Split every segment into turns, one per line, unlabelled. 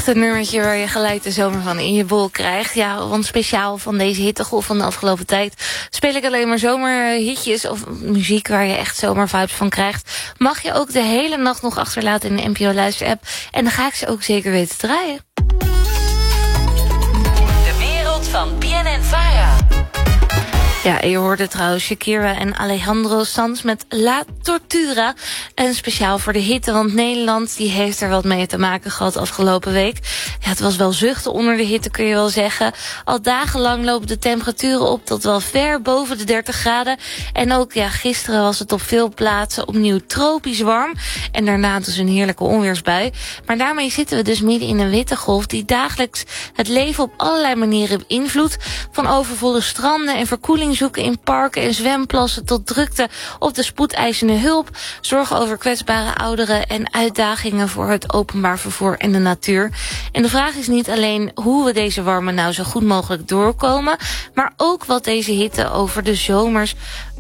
een nummertje waar je gelijk de zomer van in je bol krijgt. Ja, want speciaal van deze hittegolf van de afgelopen tijd speel ik alleen maar zomerhitjes of muziek waar je echt zomervibes van krijgt. Mag je ook de hele nacht nog achterlaten in de NPO Luister-app. En dan ga ik ze ook zeker weten te draaien.
De wereld van BNN-Vara.
Ja, je hoorde trouwens Shakira en Alejandro Sanz met La Tortura. En speciaal voor de hitte, want Nederland die heeft er wat mee te maken gehad afgelopen week. Ja, het was wel zuchten onder de hitte, kun je wel zeggen. Al dagenlang lopen de temperaturen op tot wel ver boven de 30 graden. En ook gisteren was het op veel plaatsen opnieuw tropisch warm. En daarna dus een heerlijke onweersbui. Maar daarmee zitten we dus midden in een hittegolf die dagelijks het leven op allerlei manieren beïnvloedt. Van overvolle stranden en verkoeling zoeken in parken en zwemplassen tot drukte op de spoedeisende hulp, zorgen over kwetsbare ouderen en uitdagingen voor het openbaar vervoer en de natuur. En de vraag is niet alleen hoe we deze warme nou zo goed mogelijk doorkomen, maar ook wat deze hitte over de zomers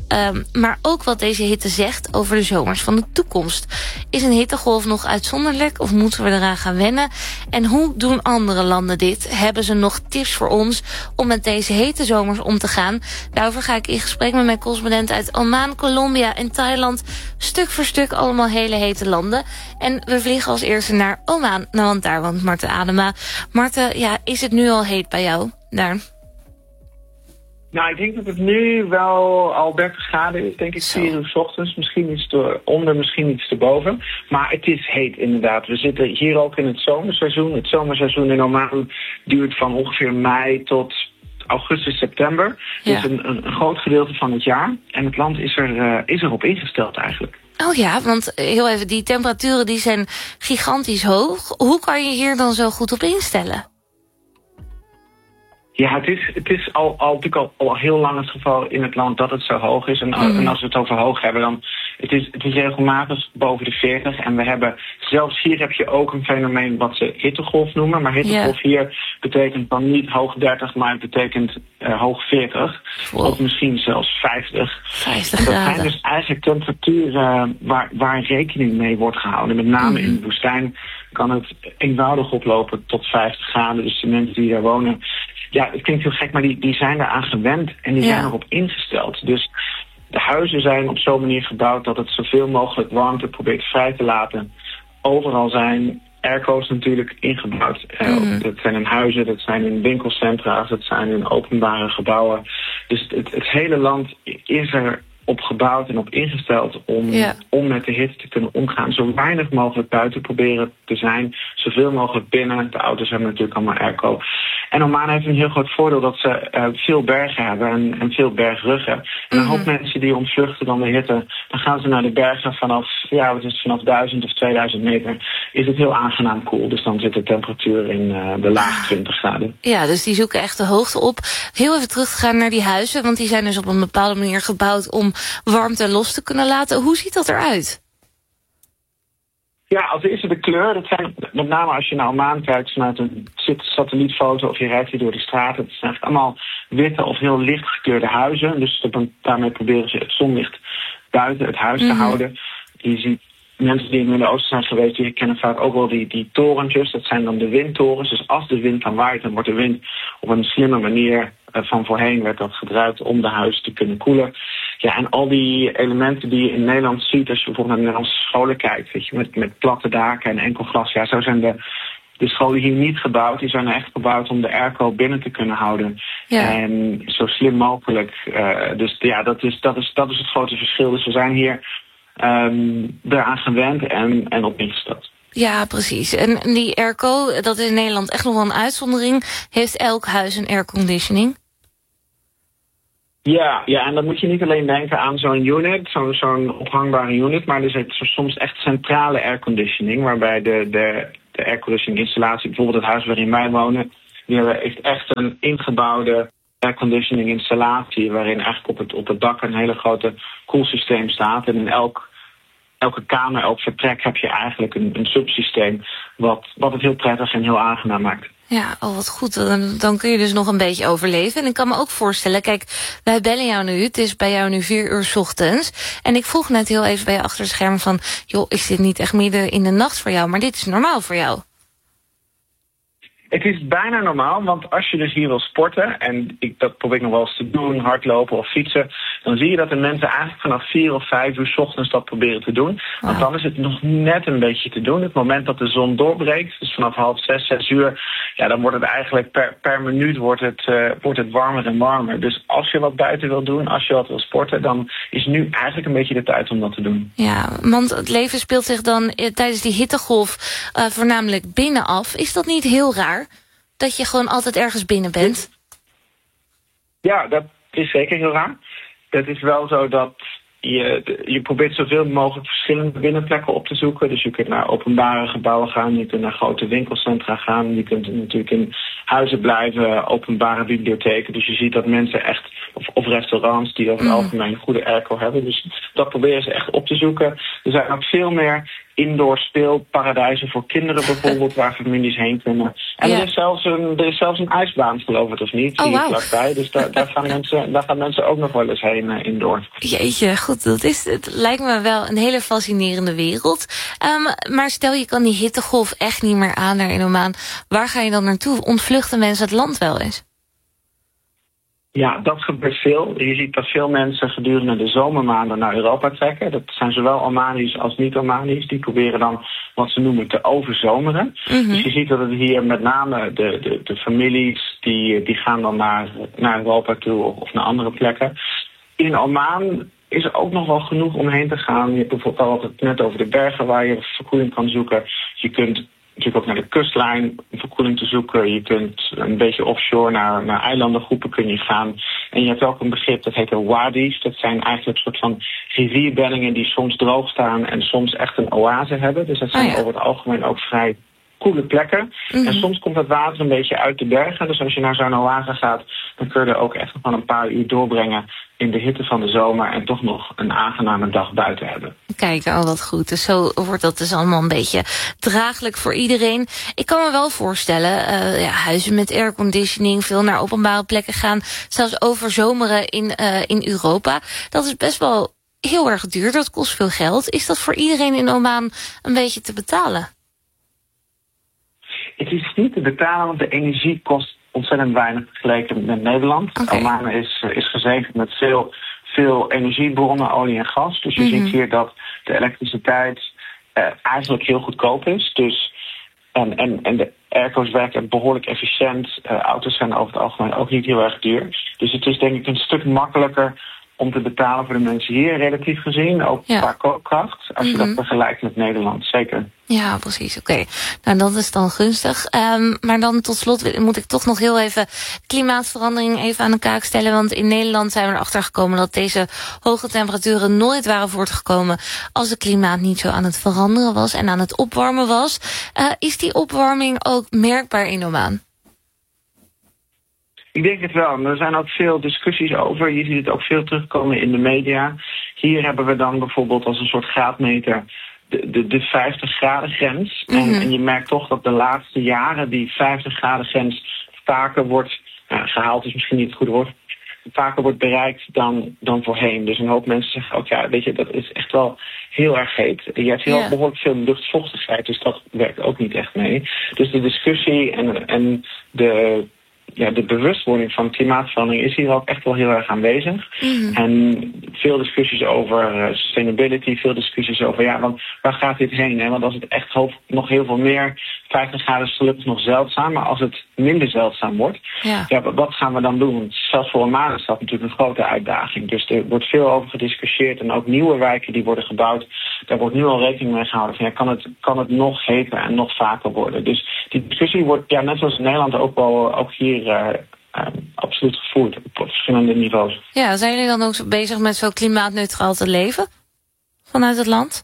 zegt over de zomers van de toekomst. Is een hittegolf nog uitzonderlijk of moeten we eraan gaan wennen? En hoe doen andere landen dit? Hebben ze nog tips voor ons om met deze hete zomers om te gaan? Daarover ga ik in gesprek met mijn correspondent uit Oman, Colombia en Thailand. Stuk voor stuk allemaal hele hete landen. En we vliegen als eerste naar Oman, want daar woont Marten Adema. Marten, is het nu al heet bij jou daar?
Nou, ik denk dat het nu wel al 30 graden is, denk ik, 4 uur 's ochtends. Misschien iets eronder, misschien iets erboven. Maar het is heet, inderdaad. We zitten hier ook in het zomerseizoen. Het zomerseizoen in Oman duurt van ongeveer mei tot augustus, september.
Ja.
Dus een groot gedeelte van het jaar. En het land is erop ingesteld eigenlijk.
Oh ja, want heel even, die temperaturen die zijn gigantisch hoog. Hoe kan je hier dan zo goed op instellen?
Ja, het is natuurlijk al heel lang het geval in het land dat het zo hoog is. En als we het over hoog hebben, dan het is regelmatig boven de 40. En we hebben, zelfs hier heb je ook een fenomeen wat ze hittegolf noemen. Maar hittegolf hier betekent dan niet hoog 30, maar het betekent hoog 40.
Wow.
Of misschien zelfs 50.
50
en dat
graden.
zijn dus eigenlijk temperaturen waar rekening mee wordt gehouden. Met name in de woestijn kan het eenvoudig oplopen tot 50 graden. Dus de mensen die daar wonen, ja, het klinkt heel gek, maar die zijn daaraan gewend en die zijn erop ingesteld. Dus de huizen zijn op zo'n manier gebouwd dat het zoveel mogelijk warmte probeert vrij te laten. Overal zijn airco's natuurlijk ingebouwd. Dat zijn in huizen, dat zijn in winkelcentra's, dat zijn in openbare gebouwen. Dus het hele land is er op gebouwd en op ingesteld om met de hitte te kunnen omgaan. Zo weinig mogelijk buiten proberen te zijn. Zoveel mogelijk binnen. De auto's hebben natuurlijk allemaal airco. En Oman heeft een heel groot voordeel dat ze veel bergen hebben en veel bergruggen. En een hoop mensen die ontvluchten dan de hitte, dan gaan ze naar de bergen vanaf 1000 of 2000 meter. Is het heel aangenaam koel. Dus dan zit de temperatuur in de laag 20 graden.
Ja, dus die zoeken echt de hoogte op. Heel even terug te gaan naar die huizen, want die zijn dus op een bepaalde manier gebouwd om warmte los te kunnen laten. Hoe ziet dat eruit?
Ja, als eerste de kleur. Dat zijn, met name als je naar Oman kijkt vanuit een satellietfoto of je rijdt hier door de straten. Het zijn allemaal witte of heel licht gekleurde huizen. Dus daarmee proberen ze het zonlicht buiten het huis te houden. Je ziet mensen die in het Midden-Oosten zijn geweest, die kennen vaak ook wel die torentjes. Dat zijn dan de windtorens. Dus als de wind dan waait, dan wordt de wind op een slimme manier, van voorheen werd dat gebruikt om de huis te kunnen koelen. Ja, en al die elementen die je in Nederland ziet, als je bijvoorbeeld naar Nederlandse scholen kijkt, weet je, met platte daken en enkel glas. Ja, zo zijn de scholen hier niet gebouwd. Die zijn echt gebouwd om de airco binnen te kunnen houden.
Ja.
En zo slim mogelijk. Dus ja, dat is het grote verschil. Dus we zijn hier daaraan gewend en op ingesteld.
Ja, precies. En die airco, dat is in Nederland echt nog wel een uitzondering. Heeft elk huis een airconditioning?
Ja, en dan moet je niet alleen denken aan zo'n unit, zo'n ophangbare unit, maar er is soms echt centrale airconditioning, waarbij de airconditioning installatie, bijvoorbeeld het huis waarin wij wonen, die hebben echt een ingebouwde airconditioning installatie, waarin eigenlijk op het dak een hele grote koelsysteem staat. En in elke kamer, elk vertrek heb je eigenlijk een subsysteem wat het heel prettig en heel aangenaam maakt.
Ja, wat goed. Dan kun je dus nog een beetje overleven. En ik kan me ook voorstellen, kijk, wij bellen jou nu. Het is bij jou nu 4 uur 's ochtends. En ik vroeg net heel even bij je achter het scherm van, joh, is dit niet echt midden in de nacht voor jou? Maar dit is normaal voor jou.
Het is bijna normaal, want als je dus hier wil sporten, en dat probeer ik nog wel eens te doen, hardlopen of fietsen, dan zie je dat de mensen eigenlijk vanaf 4 of 5 uur 's ochtends dat proberen te doen. Want dan is het nog net een beetje te doen. Het moment dat de zon doorbreekt, dus vanaf 5:30, 6 uur, ja, dan wordt het eigenlijk per minuut wordt het warmer en warmer. Dus als je wat buiten wil doen, als je wat wil sporten, dan is nu eigenlijk een beetje de tijd om dat te doen.
Ja, want het leven speelt zich dan tijdens die hittegolf voornamelijk binnen af. Is dat niet heel raar? Dat je gewoon altijd ergens binnen bent?
Ja, dat is zeker heel raar. Het is wel zo dat je probeert zoveel mogelijk verschillende binnenplekken op te zoeken. Dus je kunt naar openbare gebouwen gaan, je kunt naar grote winkelcentra gaan, je kunt natuurlijk in huizen blijven, openbare bibliotheken. Dus je ziet dat mensen echt, of restaurants die over het algemeen een goede airco hebben. Dus dat proberen ze echt op te zoeken. Er zijn ook veel meer indoor speelparadijzen voor kinderen bijvoorbeeld, waar families heen kunnen. En er is zelfs een ijsbaan, geloof het of niet, hier vlakbij. Dus daar gaan mensen ook nog wel eens heen indoor.
Jeetje, goed, het lijkt me wel een hele fascinerende wereld. Maar stel je kan die hittegolf echt niet meer aan daar in Oman. Waar ga je dan naartoe? Ontvluchten mensen het land wel eens?
Ja, dat gebeurt veel. Je ziet dat veel mensen gedurende de zomermaanden naar Europa trekken. Dat zijn zowel Omanis als niet-Omanis. Die proberen dan wat ze noemen te overzomeren. Dus je ziet dat het hier met name de families, die gaan dan naar Europa toe of naar andere plekken. In Oman is er ook nog wel genoeg omheen te gaan. Je hebt bijvoorbeeld het net over de bergen waar je verkoeling kan zoeken. Je kunt natuurlijk ook naar de kustlijn om verkoeling te zoeken. Je kunt een beetje offshore naar eilandengroepen kun je gaan. En je hebt ook een begrip dat heet de wadis. Dat zijn eigenlijk een soort van rivierbeddingen die soms droog staan en soms echt een oase hebben. Dus dat zijn over het algemeen ook vrij koele plekken. En soms komt het water een beetje uit de bergen. Dus als je naar zo'n oase gaat, dan kun je er ook echt nog wel een paar uur doorbrengen in de hitte van de zomer en toch nog een aangename dag buiten hebben. Kijk,
wat goed. Dus zo wordt dat dus allemaal een beetje draaglijk voor iedereen. Ik kan me wel voorstellen, huizen met airconditioning, veel naar openbare plekken gaan, zelfs overzomeren in Europa. Dat is best wel heel erg duur. Dat kost veel geld. Is dat voor iedereen in Oman een beetje te betalen?
Het is niet te betalen, want de energie kost ontzettend weinig vergeleken met Nederland. Oman is gezegend met veel energiebronnen, olie en gas. Dus je ziet hier dat de elektriciteit eigenlijk heel goedkoop is. Dus, en de airco's werken behoorlijk efficiënt. Auto's zijn over het algemeen ook niet heel erg duur. Dus het is denk ik een stuk makkelijker om te betalen voor de mensen hier, relatief gezien. Ook qua koopkracht, als je dat vergelijkt met Nederland, zeker.
Ja, precies. Oké. Nou, dat is dan gunstig. Maar dan tot slot moet ik toch nog heel even klimaatverandering even aan de kaak stellen. Want in Nederland zijn we erachter gekomen dat deze hoge temperaturen nooit waren voortgekomen als het klimaat niet zo aan het veranderen was en aan het opwarmen was. Is die opwarming ook merkbaar in Oman?
Ik denk het wel. Er zijn ook veel discussies over. Je ziet het ook veel terugkomen in de media. Hier hebben we dan bijvoorbeeld als een soort graadmeter de 50 graden grens. En je merkt toch dat de laatste jaren die 50 graden grens vaker wordt gehaald, is misschien niet het goede woord, vaker wordt bereikt dan voorheen. Dus een hoop mensen zeggen ook, ja, weet je, dat is echt wel heel erg heet. Je hebt heel behoorlijk veel luchtvochtigheid, dus dat werkt ook niet echt mee. Dus de discussie en de bewustwording van klimaatverandering is hier ook echt wel heel erg aanwezig. En veel discussies over sustainability, veel discussies over, want waar gaat dit heen? Hè? Want als het echt nog heel veel meer, 50 graden is gelukkig nog zeldzaam, maar als het minder zeldzaam wordt, wat gaan we dan doen? Want zelfs voor Oman is dat natuurlijk een grote uitdaging. Dus er wordt veel over gediscussieerd en ook nieuwe wijken die worden gebouwd, daar wordt nu al rekening mee gehouden van, kan het nog heter en nog vaker worden? Dus die discussie wordt, net zoals in Nederland ook hier absoluut gevoerd op verschillende niveaus. Ja,
zijn jullie dan ook bezig met zo klimaatneutraal te leven vanuit het land?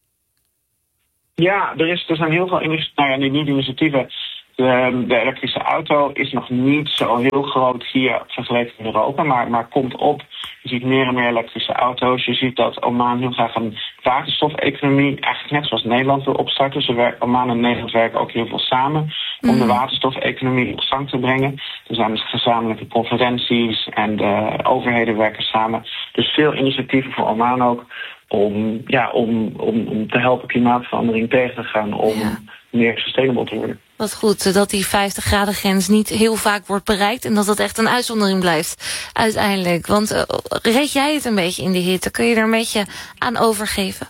Ja, er zijn heel veel initiatieven. De elektrische auto is nog niet zo heel groot hier vergeleken in Europa, maar komt op. Je ziet meer en meer elektrische auto's. Je ziet dat Oman heel graag een waterstofeconomie, eigenlijk net zoals Nederland, wil opstarten. Oman en Nederland werken ook heel veel samen om de waterstofeconomie op gang te brengen. Er zijn dus gezamenlijke conferenties en de overheden werken samen. Dus veel initiatieven voor Oman ook om te helpen klimaatverandering tegen te gaan, om meer sustainable te worden.
Wat goed, dat die 50 graden grens niet heel vaak wordt bereikt en dat dat echt een uitzondering blijft uiteindelijk. Want red jij het een beetje in die hitte? Kun je er een beetje aan overgeven?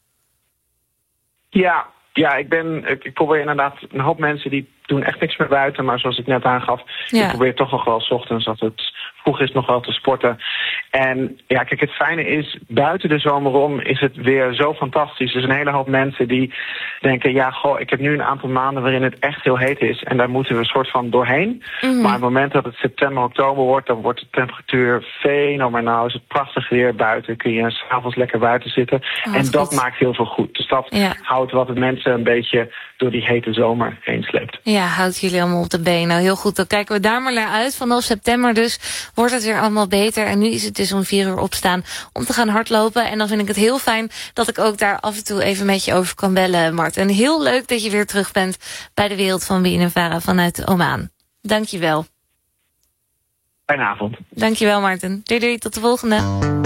Ja, ik probeer inderdaad, een hoop mensen die doen echt niks meer buiten, maar zoals ik net aangaf, ik probeer toch nog wel 's ochtends, dat het vroeg is, nog wel te sporten. En ja, kijk, het fijne is, buiten de zomer om is het weer zo fantastisch. Er zijn een hele hoop mensen die denken, ja, ik heb nu een aantal maanden waarin het echt heel heet is en daar moeten we een soort van doorheen. Maar op het moment dat het september, oktober wordt, dan wordt de temperatuur fenomenaal. Is het prachtig weer buiten, kun je 's avonds lekker buiten zitten. En dat maakt heel veel goed. Dus dat houdt wat de mensen een beetje door die hete zomer heen sleept.
Ja, houdt jullie allemaal op de been. Nou, heel goed, dan kijken we daar maar naar uit. Vanaf september dus wordt het weer allemaal beter. En nu is het dus om 4 uur opstaan om te gaan hardlopen. En dan vind ik het heel fijn dat ik ook daar af en toe even met je over kan bellen, Marten. En heel leuk dat je weer terug bent bij de wereld van BNNVARA vanuit Oman. Dank je wel.
Fijne avond.
Dank je wel, Marten. Doei, tot de volgende.